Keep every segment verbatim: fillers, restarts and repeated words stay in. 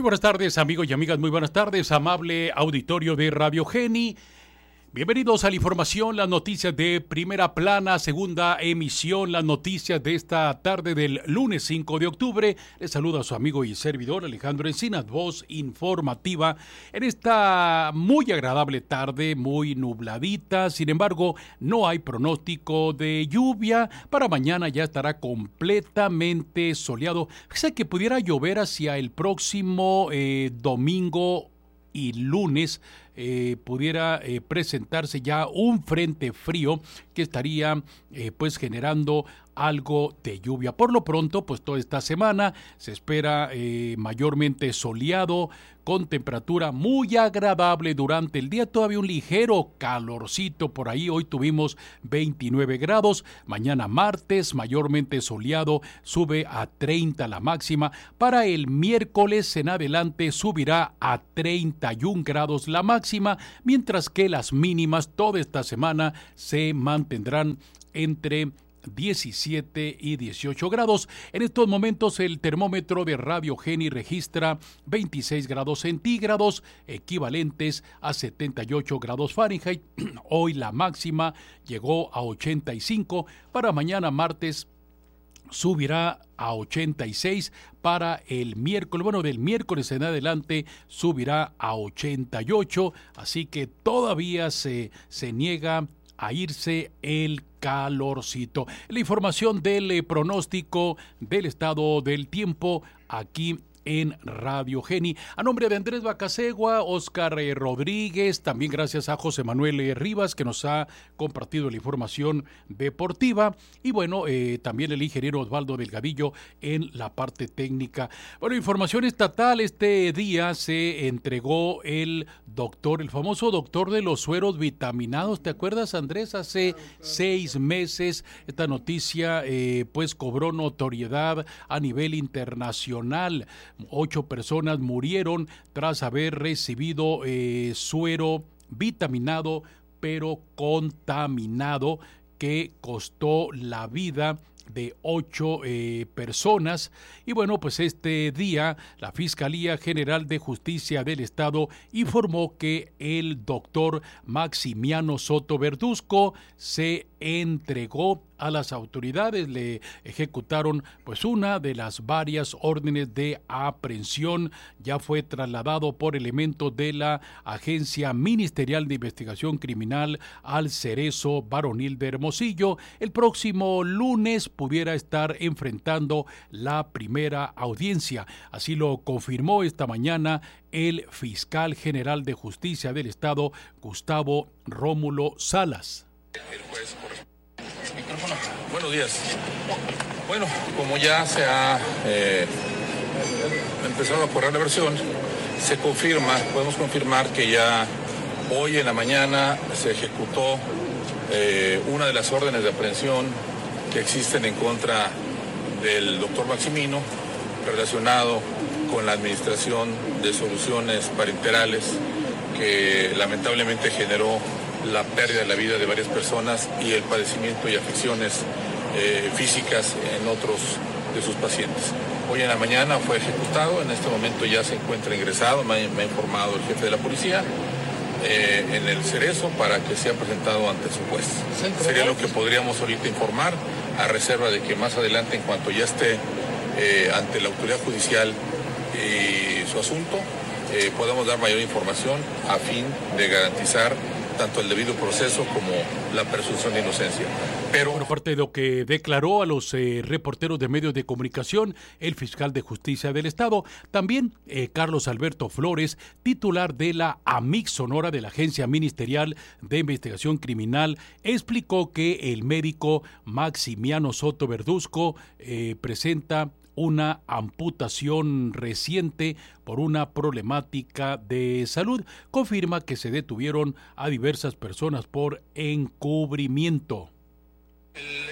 Muy buenas tardes, amigos y amigas, muy buenas tardes, amable auditorio de Radio Geni. Bienvenidos a la información, las noticias de Primera Plana, segunda emisión, las noticias de esta tarde del lunes cinco de octubre. Les saluda a su amigo y servidor Alejandro Encinas, voz informativa, en esta muy agradable tarde, muy nubladita. Sin embargo, no hay pronóstico de lluvia. Para mañana ya estará completamente soleado. Fíjese que pudiera llover hacia el próximo eh, domingo y lunes. Eh, pudiera eh, presentarse ya un frente frío que estaría eh, pues generando algo de lluvia. Por lo pronto, pues toda esta semana se espera eh, mayormente soleado, con temperatura muy agradable durante el día, todavía un ligero calorcito por ahí. Hoy tuvimos veintinueve grados, mañana martes mayormente soleado, sube a treinta la máxima. Para el miércoles en adelante subirá a treinta y un grados la máxima, mientras que las mínimas toda esta semana se mantendrán entre diecisiete y dieciocho grados. En estos momentos el termómetro de Radio Geni registra veintiséis grados centígrados, equivalentes a setenta y ocho grados Fahrenheit. Hoy la máxima llegó a ochenta y cinco. Para mañana martes subirá a ochenta y seis. Para el miércoles, bueno, del miércoles en adelante subirá a ochenta y ocho, así que todavía se, se niega a irse el calorcito. La información del eh, pronóstico del estado del tiempo aquí en Radio Geni. A nombre de Andrés Bacasegua, Oscar eh, Rodríguez, también gracias a José Manuel eh, Rivas, que nos ha compartido la información deportiva, y bueno, eh, también el ingeniero Osvaldo Delgadillo en la parte técnica. Bueno, información estatal: este día se entregó el doctor, el famoso doctor de los sueros vitaminados. ¿Te acuerdas, Andrés? Hace claro, claro. seis meses esta noticia eh, pues cobró notoriedad a nivel internacional. Ocho personas murieron tras haber recibido eh, suero vitaminado, pero contaminado, que costó la vida de ocho eh, personas. Y bueno, pues este día la Fiscalía General de Justicia del Estado informó que el doctor Maximiano Soto Verduzco se entregó a las autoridades. Le ejecutaron pues una de las varias órdenes de aprehensión. Ya fue trasladado por elementos de la Agencia Ministerial de Investigación Criminal al Cerezo Varonil de Hermosillo. El próximo lunes pudiera estar enfrentando la primera audiencia. Así lo confirmó esta mañana el fiscal general de Justicia del Estado, Gustavo Rómulo Salas. El juez Buenos días. Bueno, como ya se ha eh, empezado a correr la versión, se confirma, podemos confirmar que ya hoy en la mañana se ejecutó eh, una de las órdenes de aprehensión que existen en contra del doctor Maximino, relacionado con la administración de soluciones parenterales que lamentablemente generó la pérdida de la vida de varias personas y el padecimiento y afecciones eh, físicas en otros de sus pacientes. Hoy en la mañana fue ejecutado, en este momento ya se encuentra ingresado, me ha, me ha informado el jefe de la policía, eh, en el Cerezo, para que sea presentado ante su juez. Sería lo que podríamos ahorita informar, a reserva de que más adelante, en cuanto ya esté eh, ante la autoridad judicial y su asunto, eh, podamos dar mayor información a fin de garantizar tanto el debido proceso como la presunción de inocencia. Pero por parte de lo que declaró a los eh, reporteros de medios de comunicación el fiscal de Justicia del Estado, también eh, Carlos Alberto Flores, titular de la A M I C Sonora, de la Agencia Ministerial de Investigación Criminal, explicó que el médico Maximiano Soto Verduzco eh, presenta una amputación reciente por una problemática de salud. Confirma que se detuvieron a diversas personas por encubrimiento. El, el médico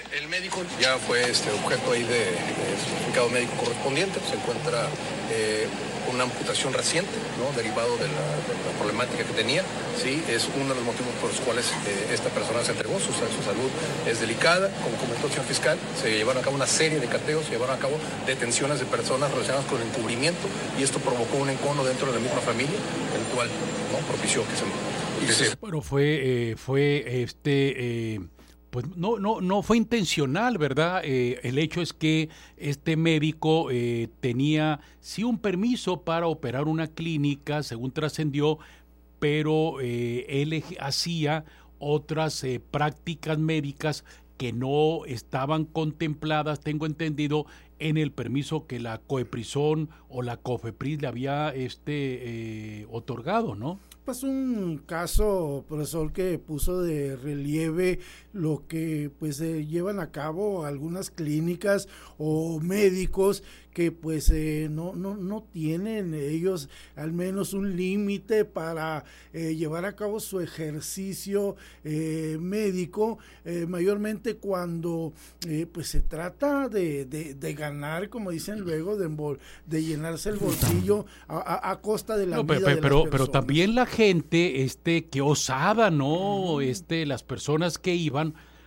médico ya fue este, objeto ahí de, de certificado médico correspondiente, se encuentra eh, una amputación reciente, ¿no? derivado de la, de la problemática que tenía, sí, es uno de los motivos por los cuales eh, esta persona se entregó, su, su salud es delicada, como comentó el señor fiscal, se llevaron a cabo una serie de cateos, se llevaron a cabo detenciones de personas relacionadas con el encubrimiento y esto provocó un encono dentro de la misma familia, el cual ¿no? propició que se... Que se... Bueno, fue, eh, fue este... Eh... Pues no, no, no fue intencional, ¿verdad? Eh, el hecho es que este médico eh, tenía sí un permiso para operar una clínica, según trascendió, pero eh, él hacía otras eh, prácticas médicas que no estaban contempladas, tengo entendido, en el permiso que la COEPRISON o la COFEPRIS le había este eh, otorgado, ¿no? Es un caso, profesor, que puso de relieve lo que pues eh, llevan a cabo algunas clínicas o médicos que pues eh, no, no, no tienen ellos al menos un límite para eh, llevar a cabo su ejercicio eh, médico, eh, mayormente cuando eh, pues se trata de, de, de ganar, como dicen luego, de, de llenarse el bolsillo a, a, a costa de la no, vida pero, de las pero, personas. Pero también la gente, este, que osada, ¿no? Uh-huh. Este, las personas que iban